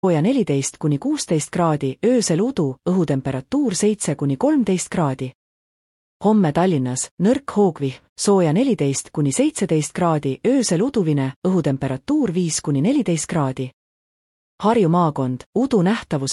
sooja 14 kuni 16 kraadi, öösel udu, õhutemperatuur 7 kuni 13 kraadi. Homme Tallinnas, nõrk hoogvihm, sooja 14 kuni 17 kraadi, öösel uduvine, õhutemperatuur 5 kuni 14 kraadi. Harju maakond, udu nähtavus